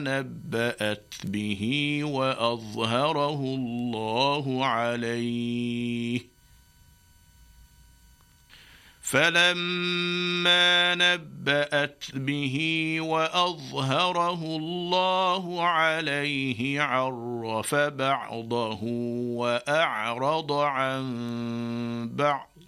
نبأت به وأظهره الله عليه فلما نبأت به وأظهره الله عليه عرف بعضه وأعرض عن بعض